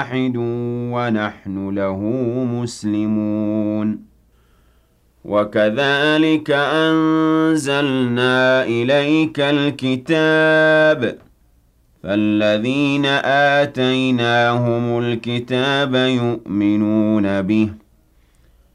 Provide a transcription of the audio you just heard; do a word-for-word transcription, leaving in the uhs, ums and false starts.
واحد ونحن له مسلمون وكذلك أنزلنا إليك الكتاب فالذين آتيناهم الكتاب يؤمنون به